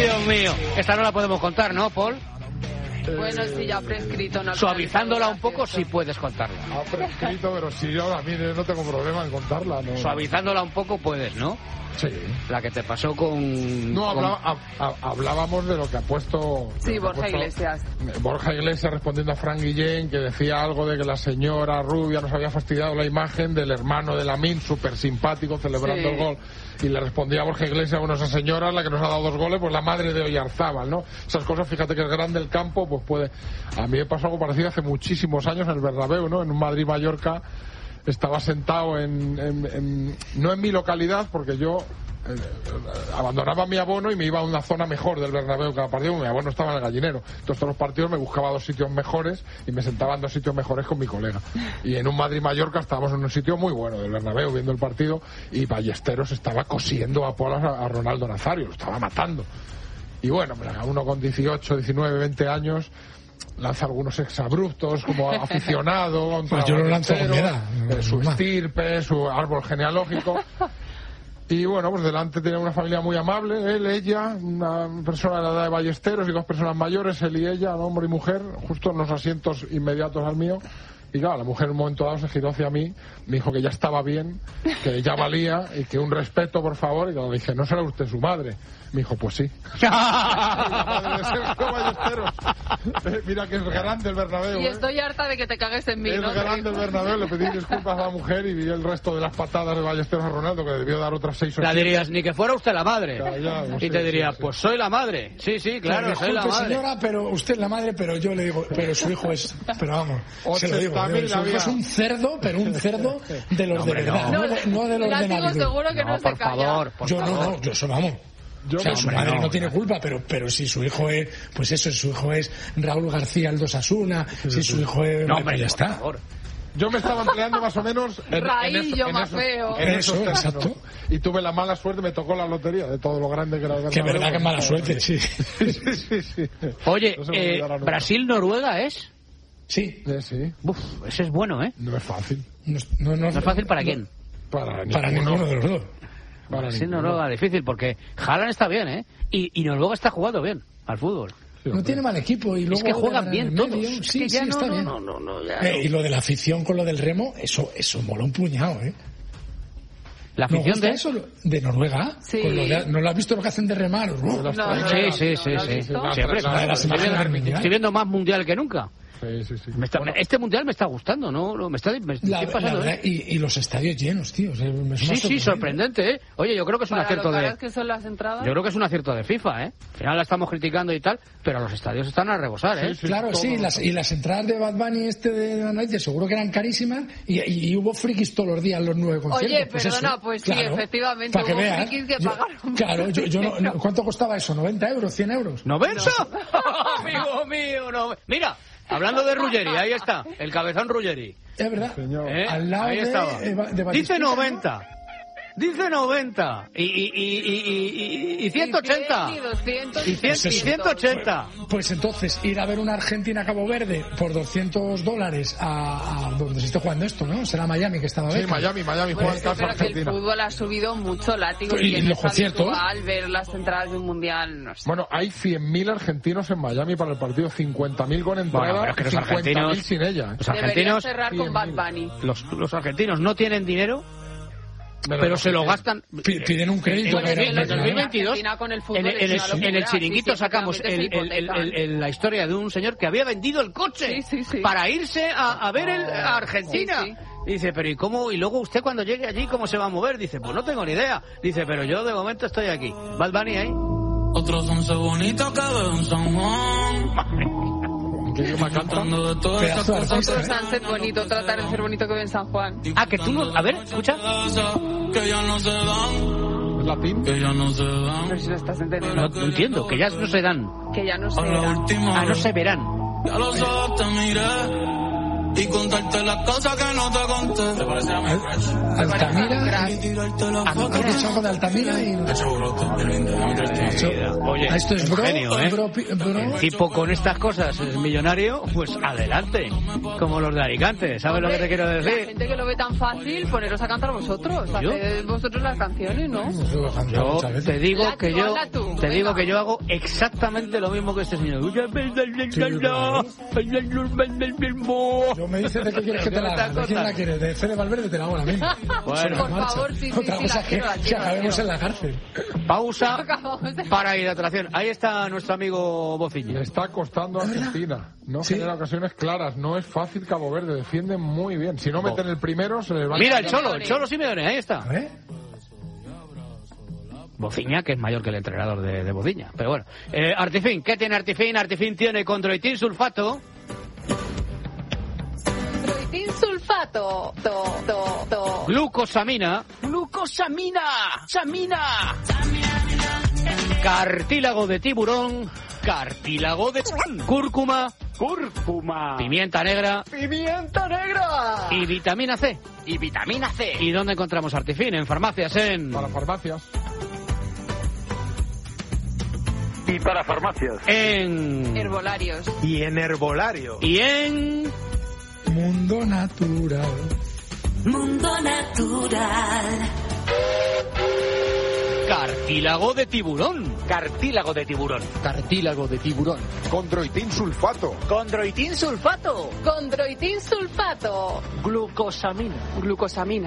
Dios mío. Esta no la podemos contar, ¿no, Paul? Bueno, si ya prescrito, no. Suavizándola un poco, sí puedes contarla. Ha prescrito, pero si yo a mí no tengo problema en contarla. No. Suavizándola un poco puedes, ¿no? Sí. La que te pasó con... No, hablábamos de lo que ha puesto... Sí, Borja Iglesias. Borja Iglesias respondiendo a Frank Guillén, que decía algo de que la señora rubia nos había fastidiado la imagen del hermano de Lamine, súper simpático, celebrando el gol. Y le respondía a Borja Iglesias, bueno, esa señora, la que nos ha dado 2 goles, pues la madre de Oyarzábal, ¿no? Esas cosas, fíjate que es grande el campo, pues puede... A mí me pasó algo parecido hace muchísimos años en el Bernabéu, ¿no? En un Madrid-Mallorca... Estaba sentado no en mi localidad, porque yo abandonaba mi abono y me iba a una zona mejor del Bernabéu cada partido. Mi abono estaba en el Gallinero. Entonces todos los partidos me buscaba 2 sitios mejores y me sentaba en 2 sitios mejores con mi colega. Y en un Madrid-Mallorca estábamos en un sitio muy bueno del Bernabéu viendo el partido, y Ballesteros estaba cosiendo a polas a Ronaldo Nazario, lo estaba matando. Y bueno, uno con 18, 19, 20 años... lanza algunos exabruptos como aficionado, pues yo lo lanzo con su estirpe, su árbol genealógico. Y bueno, pues delante tenía una familia muy amable, él, ella, una persona de la edad de Ballesteros y 2 personas mayores, él y ella, hombre y mujer, justo en los asientos inmediatos al mío. Y claro, la mujer en un momento dado se giró hacia mí, me dijo que ya estaba bien, que ya valía y que un respeto, por favor. Y le dije, ¿no será usted su madre? Me dijo, pues sí. La madre de Sergio Ballesteros. Mira que es grande el Bernabéu. Y estoy harta de que te cagues en mí, ¿no? Es grande el Bernabéu, le pedí disculpas a la mujer y vi el resto de las patadas de Ballesteros a Ronaldo, que debió dar otras 6 o 7. La dirías, ni que fuera usted la madre. Ya, no y sé, te diría, sí. Pues soy la madre. Sí, claro, pero, soy la madre. Señora, pero usted es la madre, pero yo le digo, pero su hijo es... Pero vamos, se lo digo, su hijo es un cerdo, pero un cerdo de los de verdad, no de los de Navidad. Seguro que no se calla. Yo eso vamos. Su madre no tiene culpa, pero si su hijo es, pues eso, su hijo es Raúl García el Osasuna, si su hijo es... No, hombre, ya está. Yo me estaba empleando más o menos en eso, exacto. Y tuve la mala suerte, me tocó la lotería de todo lo grande que era el Bernabéu. Que verdad que es mala suerte, sí. Sí. Oye, Brasil-Noruega es... Sí. Sí. Uf, ese es bueno, ¿eh? No es fácil. ¿No es fácil para quién? Para ninguno de los dos. Sí, Noruega, difícil, porque Haaland está bien, ¿eh? Y Noruega está jugando bien al fútbol. No tiene mal equipo y luego... Es que juegan bien todos. Sí, está bien. Y lo de la afición con lo del remo, eso mola un puñado, ¿eh? ¿La afición de eso? ¿De Noruega? Sí. ¿No lo has visto lo que hacen de remar? Sí. Estoy viendo más mundial que nunca. Sí. Este mundial me está gustando, ¿no? Me estoy pasando, verdad, y los estadios llenos, tío. Sí, sorprendente, ¿eh? Oye, yo creo que es un acierto de... que son las entradas. Yo creo que es un acierto de FIFA, ¿eh? Al final la estamos criticando y tal, pero los estadios están a rebosar, ¿eh? Claro, sí, y las entradas de Bad Bunny de la noche seguro que eran carísimas y hubo frikis todos los días los 9 conciertos. Oye, perdona, pues sí, efectivamente, para que hubo veas, frikis que pagaron. Claro, ¿cuánto costaba eso? ¿90 euros? ¿100 euros? ¿90? Amigo mío, no. Mira, hablando de Ruggeri, ahí está, el cabezón Ruggeri. Es verdad. Al lado ahí estaba. Dice 90. Dice 90 y 180 y 180. Pues entonces ir a ver una Argentina-Cabo Verde por $200 a donde se esté jugando esto, ¿no? Será Miami que estaba bien. Sí, Miami juega en casa Argentina. El fútbol ha subido mucho látigo y los conciertos. Al ver las entradas de un mundial, no sé. Bueno, hay 100.000 argentinos en Miami para el partido, 50.000 con entrada, pero es que los 50.000 sin ella. Los argentinos cerrar con Bad Bunny. Los argentinos no tienen dinero. Pero se lo gastan. Piden un crédito. En el 2022, en el chiringuito sacamos la historia de un señor que había vendido el coche para irse a ver a Argentina. Dice, pero ¿y cómo? Y luego usted cuando llegue allí, ¿cómo se va a mover? Dice, pues no tengo ni idea. Dice, pero yo de momento estoy aquí. Bad Bunny ahí. Otros 11 bonitos que veo en San Juan. ¿Qué idioma canta? Otro sunset bonito, tratar de ser bonito que ve en San Juan. Que tú no... A ver, escucha. Que ya no se dan. ¿Es latín? Que ya no se dan. No sé si lo estás entendiendo. No entiendo, que ya no se dan. Que ya no se verán. No se verán. Ya los ojos te miré y contarte las cosas que no te conté. ¿Te parece a mí? Altamira. ¿Has dicho algo de Altamira? Seguro, el 20 de mi Oye, esto es genio, ¿eh? El tipo con estas cosas es millonario, pues adelante. Como los de Alicante, ¿sabes lo que te quiero decir? La gente que lo ve tan fácil, poneros a cantar vosotros. Haced vosotros las canciones, ¿no? Yo te digo que yo hago exactamente lo mismo que este señor. Yo me dices de qué quieres que te la haga. ¿De quién la quieres? ¿De Fede Valverde? Te la hago a mí. Bueno, por favor, sí. Otra cosa es que acabemos en la cárcel. Pausa para hidratación. Ahí está nuestro amigo Bociña. Le está costando a Argentina. No genera ocasiones claras. No es fácil Cabo Verde. Defienden muy bien. Si no meten el primero, se les va a... Mira el Cholo Simeone. Ahí está. Bociña, que es mayor que el entrenador de Bociña. Pero bueno. Artifin, ¿qué tiene Artifin? Artifin tiene condroitin sulfato. Condroitin sulfato. Glucosamina. Samina. Cartílago de tiburón. Cartílago de cúrcuma. Pimienta negra. Y vitamina C. ¿Y dónde encontramos Artifin? En farmacias, Para farmacias. Y para farmacias. En herbolarios. Y en herbolario. Y en Mundo Natural. cartílago de tiburón. Condroitin sulfato. Glucosamina.